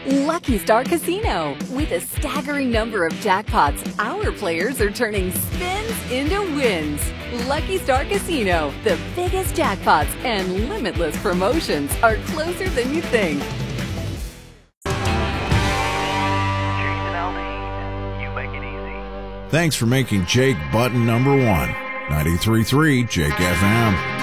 Lucky Star Casino. With a staggering number of jackpots, our players are turning spins into wins. Lucky Star Casino, the biggest jackpots and limitless promotions are closer than you think. Thanks for making Jake button number one. 93.3 Jake FM.